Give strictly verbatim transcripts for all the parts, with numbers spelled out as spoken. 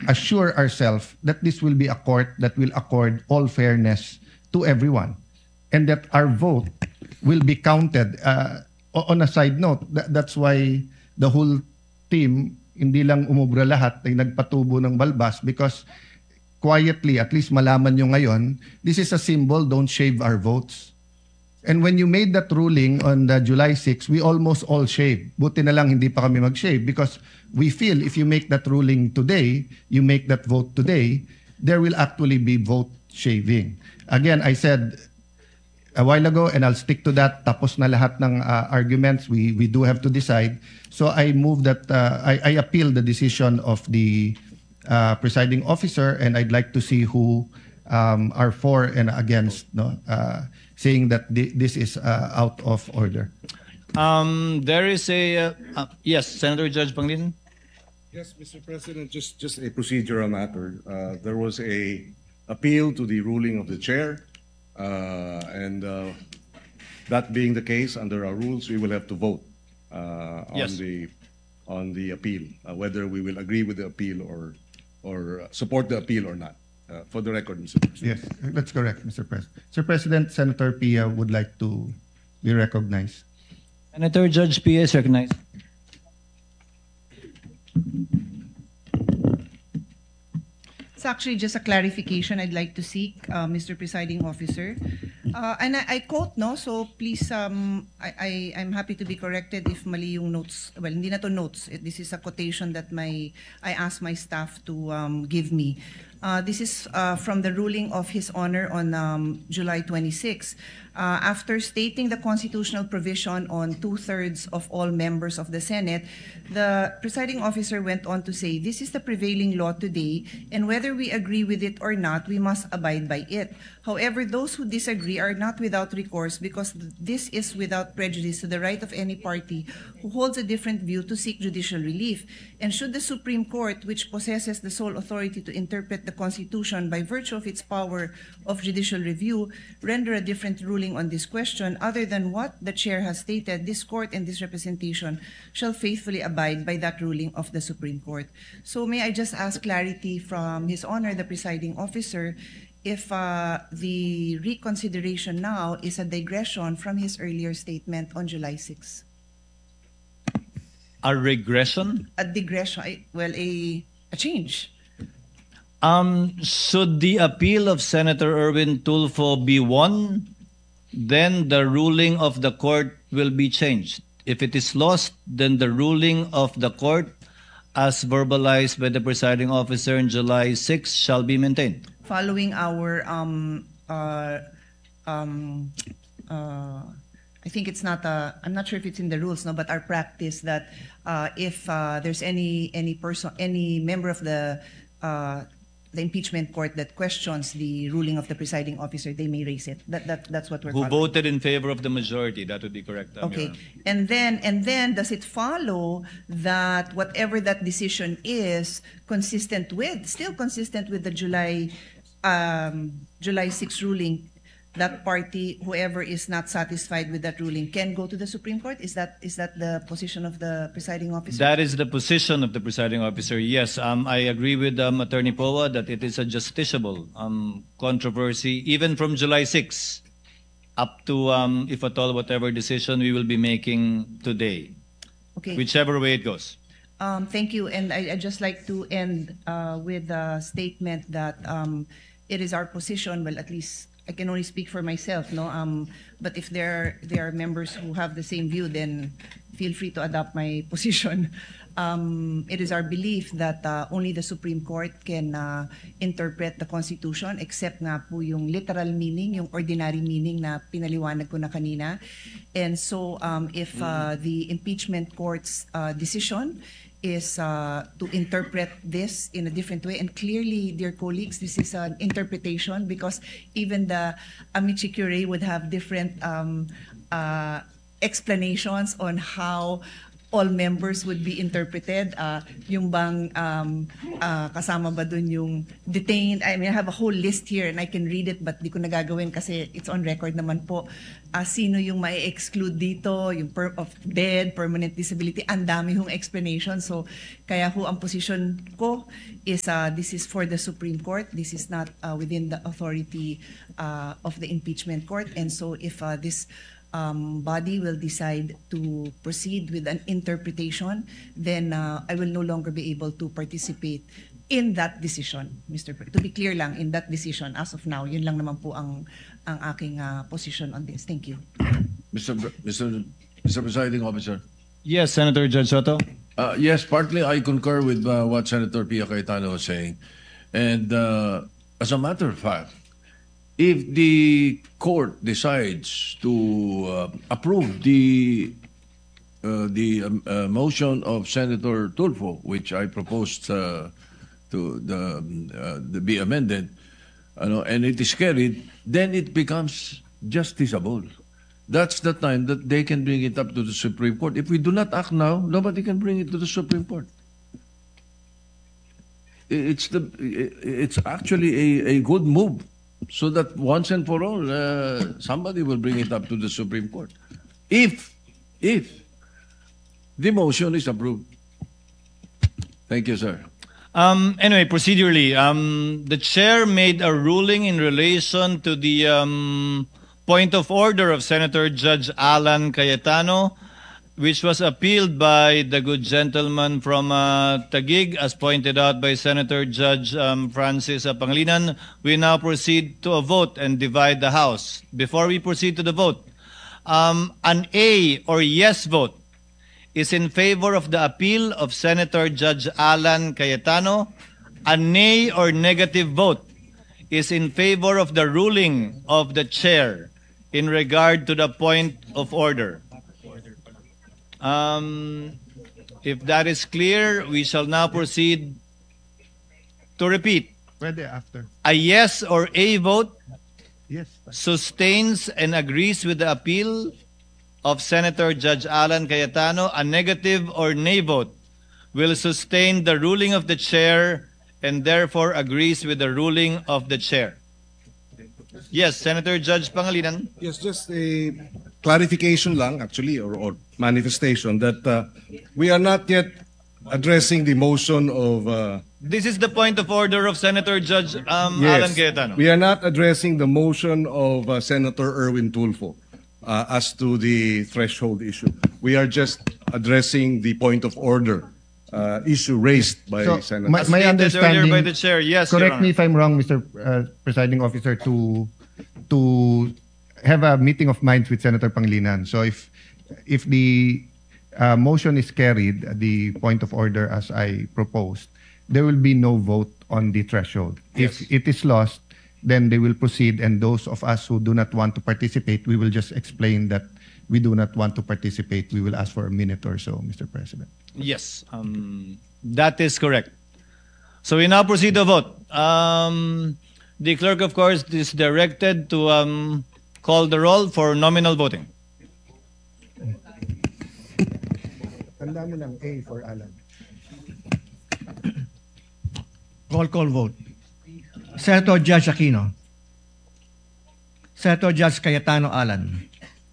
assure ourselves that this will be a court that will accord all fairness to everyone, and that our vote will be counted. Uh, on a side note, that, that's why the whole team, hindi lang umubra lahat, ay nagpatubo ng balbas, because quietly, at least malaman nyo ngayon, this is a symbol, don't shave our votes. And when you made that ruling on the July sixth, we almost all shaved. Buti na lang hindi pa kami mag-shave, because we feel if you make that ruling today, you make that vote today, there will actually be vote shaving. Again, I said a while ago, and I'll stick to that, tapos na lahat ng uh, arguments, we, we do have to decide. So I move that, uh, I, I appeal the decision of the uh, presiding officer, and I'd like to see who um, are for and against, no? Uh, saying that this is uh, out of order. Um, there is a uh, uh, yes, Senator Judge Pangilinan. Yes, Mister President, just just a procedural matter. Uh, there was a appeal to the ruling of the chair, uh, and uh, that being the case, under our rules, we will have to vote uh, on Yes. the on the appeal, uh, whether we will agree with the appeal or or support the appeal or not. Uh, for the record, Mister President. Yes, that's correct, Mister President. Mister President, Senator Pia would like to be recognized. Senator Judge P is recognized. It's actually just a clarification I'd like to seek, uh, Mister Presiding Officer. Uh, and I, I quote, no? So please, um, I, I, I'm happy to be corrected if mali yung notes. Well, hindi na to notes. It, this is a quotation that my I asked my staff to um, give me. Uh, this is uh, from the ruling of His Honor on um, July twenty-sixth. Uh, after stating the constitutional provision on two-thirds of all members of the Senate, the presiding officer went on to say, this is the prevailing law today, and whether we agree with it or not, we must abide by it. However, those who disagree are not without recourse, because this is without prejudice to the right of any party who holds a different view to seek judicial relief. And should the Supreme Court, which possesses the sole authority to interpret the Constitution by virtue of its power of judicial review, render a different ruling on this question, other than what the chair has stated, this court and this representation shall faithfully abide by that ruling of the Supreme Court. So may I just ask clarity from His Honor, the presiding officer, if uh, the reconsideration now is a digression from his earlier statement on July sixth? A regression? A digression, I- well, a, a change. Um, should the appeal of Senator Erwin Tulfo be won, then the ruling of the court will be changed. If it is lost, then the ruling of the court, as verbalized by the presiding officer on July sixth, shall be maintained. Following our, um, uh, um, uh, I think it's not, uh, I'm not sure if it's in the rules, no, but our practice that uh, if uh, there's any any person, any member of the uh, the impeachment court that questions the ruling of the presiding officer, they may raise it. That, that that's what we're Who following. voted in favor of the majority? That would be correct. um, Your Okay, Honor. and then and then does it follow that whatever that decision is consistent with, still consistent with the July um, July sixth ruling, that party, whoever is not satisfied with that ruling, can go to the Supreme Court? Is that is that the position of the presiding officer? That is the position of the presiding officer. Yes, um, I agree with um, Attorney Poa that it is a justiciable um, controversy, even from July sixth up to, um, if at all, whatever decision we will be making today, Okay. whichever way it goes. Um, thank you, and I, I'd just like to end uh, with a statement that um, it is our position. Well, at least I can only speak for myself, no. Um, but if there there are members who have the same view, then feel free to adopt my position. Um, it is our belief that uh, only the Supreme Court can uh, interpret the Constitution, except nga po yung literal meaning, yung ordinary meaning na pinaliwanag ko na kanina. And so, um, if uh, the impeachment court's uh, decision is uh, to interpret this in a different way. And clearly, dear colleagues, this is an interpretation, because even the amici curiae would have different um, uh, explanations on how all members would be interpreted? Uh, yung bang um, uh, kasama ba dun yung detained? I mean, I have a whole list here and I can read it but di ko nagagawin kasi it's on record naman po. Uh, sino yung mai-exclude dito? Yung per of dead, permanent disability, ang dami hong explanation. So, kaya ho ang position ko is uh, this is for the Supreme Court. This is not uh, within the authority uh, of the impeachment court. And so, if uh, this um, body will decide to proceed with an interpretation, then uh, I will no longer be able to participate in that decision, Mister Pre- To be clear lang, in that decision, as of now, yun lang naman po ang, ang aking uh, position on this. Thank you. Mister Pre- Mister Mister Presiding Officer. Yes, Senator Judge Soto. Uh, yes, partly I concur with uh, what Senator Pia Cayetano was saying. And uh, as a matter of fact, if the court decides to uh, approve the uh, the um, uh, motion of Senator Tulfo, which I proposed uh, to the, um, uh, to be amended, ano, and it is carried, then it becomes justiciable. That's the time that they can bring it up to the Supreme Court. If we do not act now, nobody can bring it to the Supreme Court. It's the it's actually a, a good move, so that once and for all, uh, somebody will bring it up to the Supreme Court. If if the motion is approved. Thank you, sir. Um, anyway, procedurally, um, the chair made a ruling in relation to the um, point of order of Senator Judge Alan Cayetano, which was appealed by the good gentleman from uh, Taguig, as pointed out by Senator Judge um, Francis Pangilinan. We now proceed to a vote and divide the House. Before we proceed to the vote, um, an A or yes vote is in favor of the appeal of Senator Judge Alan Cayetano. A nay or negative vote is in favor of the ruling of the chair in regard to the point of order. Um, if that is clear, we shall now proceed to repeat. Pwede after. A yes or a vote Yes. sustains and agrees with the appeal of Senator Judge Alan Cayetano. A negative or nay vote will sustain the ruling of the chair and therefore agrees with the ruling of the chair. Yes, Senator Judge Pangilinan. Yes, just a clarification lang, actually, or, or manifestation that uh, we are not yet addressing the motion of... Uh, This is the point of order of Senator Judge um, Alan Cayetano. we are not addressing the motion of uh, Senator Erwin Tulfo uh, as to the threshold issue. We are just addressing the point of order uh, issue raised by So, Senator. my, my Stated understanding, earlier by the chair. Yes, Your correct Honor. me if I'm wrong, Mister Uh, Presiding Officer, to to have a meeting of minds with Senator Pangilinan. So if if the uh, motion is carried, the point of order as I proposed, there will be no vote on the threshold. Yes. If it is lost, then they will proceed, and those of us who do not want to participate, we will just explain that we do not want to participate. We will ask for a minute or so, Mister President. Yes, um, that is correct. So we now proceed to vote. Um, the clerk, of course, is directed to um, call the roll for nominal voting. Tanda mo lang A for Alan. Roll call vote. Senator Judge Aquino. Senator Judge Cayetano Alan.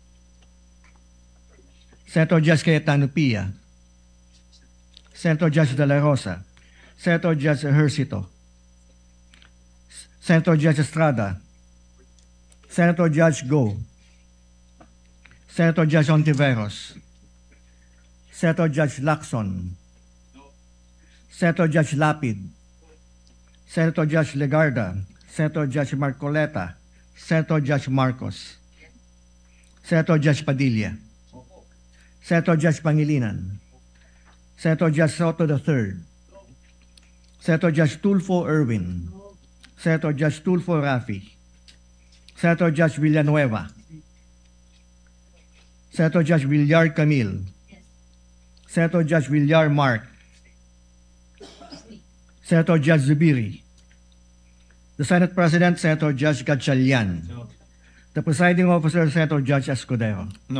Senator Judge Cayetano Pia. Senator Judge De La Rosa. Senator Judge Ejercito. Senator Judge Estrada. Senator Judge Go. Senator Judge Ontiveros. Senator Judge Lacson. Senator Judge Lapid. Senator Judge Legarda, Senator Judge Marcoleta, Senator Judge Marcos, Senator Judge Padilla, Senator Judge Pangilinan, Senator Judge Soto the third, Senator Judge Tulfo Erwin, Senator Judge Tulfo Rafi, Senator Judge Villanueva, Senator Judge Villar Camille, Senator Judge Villar Mark, Senator Judge Zubiri, the Senate President, Senator Judge Gatchalian, the Presiding Officer, Senator Judge Escudero.